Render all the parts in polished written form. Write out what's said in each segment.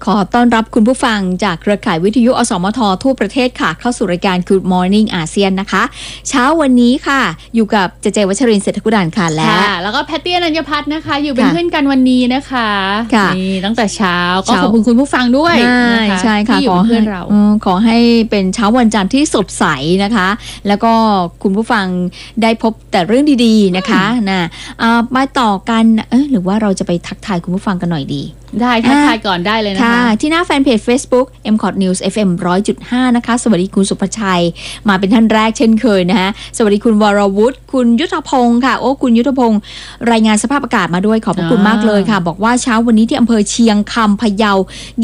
ขอต้อนรับคุณผู้ฟังจากเครือข่ายวิทยุอสมททั่วประเทศค่ะเข้าสู่รายการ Good Morning อาเซียนนะคะเช้าวันนี้ค่ะอยู่กับเจเจวัชรินทร์เศรษฐกุฎานค่ะแล้วก็แพตตี้อนัญญพัฒน์นะคะอยู่เป็นเพื่อนกันวันนี้นะคะนี่ตั้งแต่เช้าก็ขอบคุณคุณผู้ฟังด้วยนะคะใช่ค่ะที่อยู่เป็นเพื่อนเราขอให้เป็นเช้าวันจันทร์ที่สดใสนะคะแล้วก็คุณผู้ฟังได้พบแต่เรื่องดีๆนะคะมาต่อกันหรือว่าเราจะไปทักทายคุณผู้ฟังกันหน่อยดีได้ทักทายก่อนได้เลยนะคะที่หน้าแฟนเพจ Facebook MCOT News FM 100.5 นะคะสวัสดีคุณสุภชัยมาเป็นท่านแรกเช่นเคยนะคะสวัสดีคุณวรวุฒิคุณยุทธพงศ์ค่ะคุณยุทธพงศ์รายงานสภาพอากาศมาด้วยขอบพระคุณมากเลยค่ะบอกว่าเช้าวันนี้ที่อำเภอเชียงคำพะเยา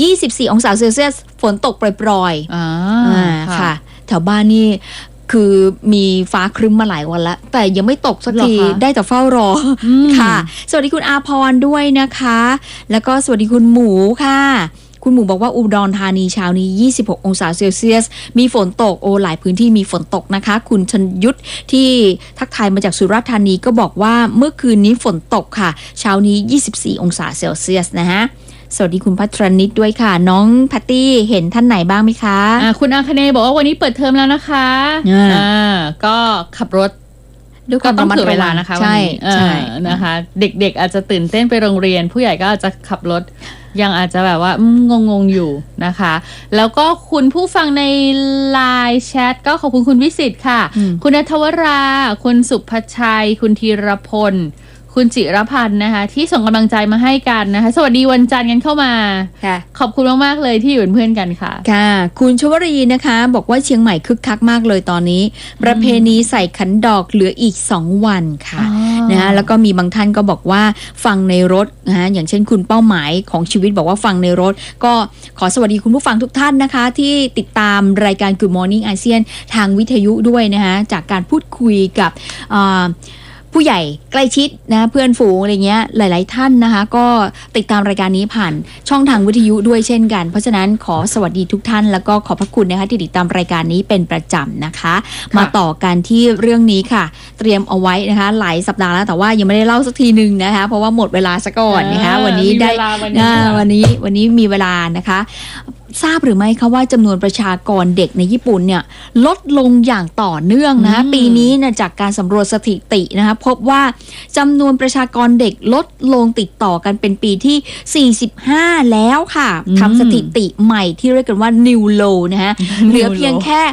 24องศาเซลเซียสฝนตกปรอยๆค่ะแถวบ้านนี่คือมีฟ้าครึ้มมาหลายวันแล้วแต่ยังไม่ตกสักทีได้แต่เฝ้ารอค่ะสวัสดีคุณอาพรด้วยนะคะแล้วก็สวัสดีคุณหมูค่ะคุณหมูบอกว่าอุดรธานีเช้านี้26องศาเซลเซียสมีฝนตกหลายพื้นที่มีฝนตกนะคะคุณชนยุทธที่ทักทายมาจากสุราษฎร์ธานีก็บอกว่าเมื่อคืนนี้ฝนตกค่ะเช้านี้24องศาเซลเซียสนะฮะสวัสดีคุณพัทรนิตด้วยค่ะน้องแพตตี้เห็นท่านไหนบ้างไหมคะคุณอาคเนบอกว่าวันนี้เปิดเทอมแล้วนะคะก็ขับรถก็ต้องถือเวลานะคะวันนี้นะคะเด็กๆอาจจะตื่นเต้นไปโรงเรียนผู้ใหญ่ก็อาจจะขับรถยังอาจจะแบบว่างงๆอยู่นะคะแล้วก็คุณผู้ฟังในไลน์แชทก็ขอบคุณคุณวิสิตค่ะคุณณัฐวราคุณสุภชัยคุณธีรพลคุณจิรพันธ์นะคะที่ส่งกำลังใจมาให้กันนะคะสวัสดีวันจันทร์กันเข้ามาขอบคุณมากๆเลยที่อยู่เป็นเพื่อนกันค่ะค่ะคุณชวรีนะคะบอกว่าเชียงใหม่คึกคักมากเลยตอนนี้ประเพณีใส่ขันดอกเหลืออีก2วันค่ะนะคะแล้วก็มีบางท่านก็บอกว่าฟังในรถนะคะอย่างเช่นคุณเป้าหมายของชีวิตบอกว่าฟังในรถก็ขอสวัสดีคุณผู้ฟังทุกท่านนะคะที่ติดตามรายการ Good Morning อาเซียนทางวิทยุด้วยนะคะจากการพูดคุยกับผู้ใหญ่ใกล้ชิดนะเพื่อนฝูงอะไรเงี้ยหลายๆท่านนะคะก็ติดตามรายการนี้ผ่านช่องทางวิทยุด้วยเช่นกันเพราะฉะนั้นขอสวัสดีทุกท่านแล้วก็ขอบพระคุณนะคะที่ติดตามรายการนี้เป็นประจำนะคะมาต่อกันที่เรื่องนี้ค่ะเตรียมเอาไว้นะคะหลายสัปดาห์แล้วแต่ว่ายังไม่ได้เล่าสักทีนึงนะคะเพราะว่าหมดเวลาซะก่อนนะคะวันนี้ได้วันนี้มีเวลานะคะทราบหรือไม่คะว่าจำนวนประชากรเด็กในญี่ปุ่นเนี่ยลดลงอย่างต่อเนื่องนะปีนี้นะจากการสำรวจสถิตินะคะพบว่าจำนวนประชากรเด็กลดลงติดต่อกันเป็นปีที่45แล้วค่ะทำสถิติใหม่ที่เรียกกันว่า New Low นะคะเหลือเพียงแค่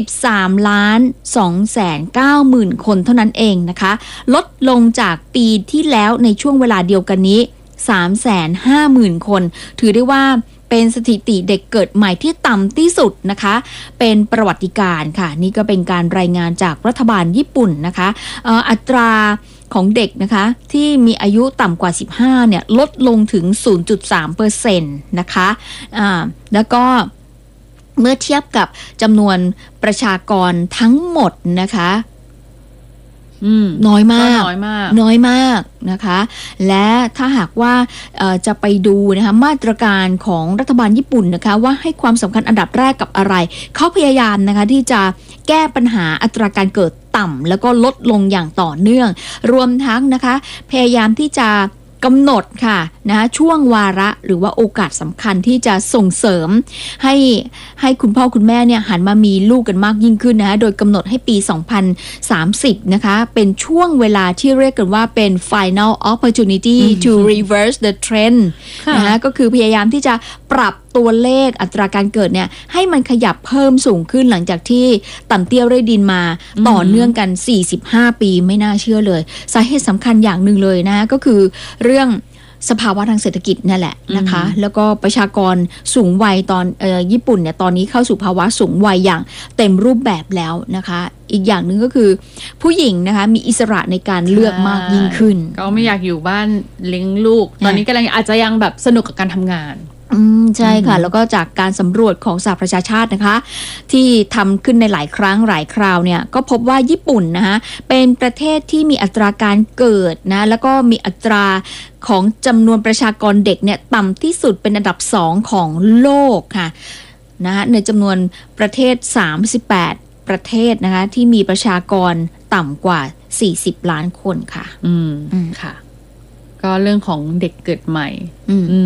13,290,000 คนเท่านั้นเองนะคะลดลงจากปีที่แล้วในช่วงเวลาเดียวกันนี้350,000 คนถือได้ว่าเป็นสถิติเด็กเกิดใหม่ที่ต่ำที่สุดนะคะเป็นประวัติการณ์ค่ะนี่ก็เป็นการรายงานจากรัฐบาลญี่ปุ่นนะคะอัตราของเด็กนะคะที่มีอายุต่ำกว่า15เนี่ยลดลงถึง 0.3% นะคะแล้วก็เมื่อเทียบกับจำนวนประชากรทั้งหมดนะคะน้อยมากนะคะและถ้าหากว่าจะไปดูนะคะมาตรการของรัฐบาลญี่ปุ่นนะคะว่าให้ความสำคัญอันดับแรกกับอะไรเขาพยายามนะคะที่จะแก้ปัญหาอัตราการเกิดต่ำแล้วก็ลดลงอย่างต่อเนื่องรวมทั้งนะคะพยายามที่จะกำหนดค่ะนะช่วงวาระหรือว่าโอกาสสำคัญที่จะส่งเสริมให้คุณพ่อคุณแม่เนี่ยหันมามีลูกกันมากยิ่งขึ้นนะคะโดยกำหนดให้ปี2030นะคะเป็นช่วงเวลาที่เรียกกันว่าเป็น final opportunity to reverse the trend นะคะก็คือพยายามที่จะปรับตัวเลขอัตราการเกิดเนี่ยให้มันขยับเพิ่มสูงขึ้นหลังจากที่ต่ำเตี้ยเร่ดินมาต่อเนื่องกัน45ปีไม่น่าเชื่อเลยสาเหตุสำคัญอย่างหนึ่งเลยนะก็คือเรื่องสภาวะทางเศรษฐกิจนั่นแหละนะคะแล้วก็ประชากรสูงวัยตอนญี่ปุ่นเนี่ยตอนนี้เข้าสู่ภาวะสูงวัยอย่างเต็มรูปแบบแล้วนะคะอีกอย่างหนึ่งก็คือผู้หญิงนะคะมีอิสระในการเลือกมากยิ่งขึ้นก็ไม่อยากอยู่บ้านเลี้ยงลูกตอนนี้กำลังอาจจะยังแบบสนุกกับการทำงานใช่ค่ะแล้วก็จากการสำรวจของสหประชาชาตินะคะที่ทำขึ้นในหลายครั้งหลายคราวเนี่ยก็พบว่าญี่ปุ่นนะคะเป็นประเทศที่มีอัตราการเกิดนะแล้วก็มีอัตราของจำนวนประชากรเด็กเนี่ยต่ำที่สุดเป็นอันดับ2ของโลกค่ะนะในจำนวนประเทศ38ประเทศนะคะที่มีประชากรต่ำกว่า40ล้านคนค่ะค่ะก็เรื่องของเด็กเกิดใหม่